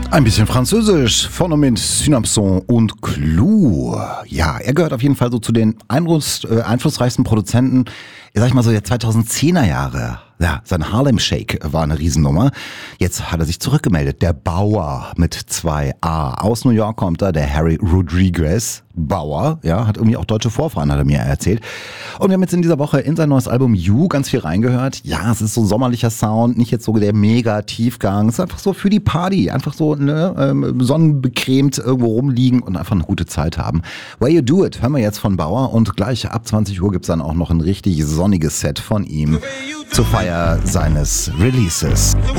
Ein bisschen Französisch von und mit Synapson und Clou. Ja, er gehört auf jeden Fall so zu den einflussreichsten Produzenten, sag ich mal so der 2010er Jahre. Ja, sein Harlem Shake war eine Riesennummer. Jetzt hat er sich zurückgemeldet. Der Bauer mit 2A. Aus New York kommt er, der Harry Rodriguez. Bauer, ja, hat irgendwie auch deutsche Vorfahren, hat er mir erzählt. Und wir haben jetzt in dieser Woche in sein neues Album You ganz viel reingehört. Ja, es ist so sommerlicher Sound, nicht jetzt so der mega Tiefgang. Es ist einfach so für die Party, einfach so sonnenbecremt irgendwo rumliegen und einfach eine gute Zeit haben. Way You Do It hören wir jetzt von Bauer und gleich ab 20 Uhr gibt's dann auch noch ein richtig sonniges Set von ihm zur Feier seines Releases.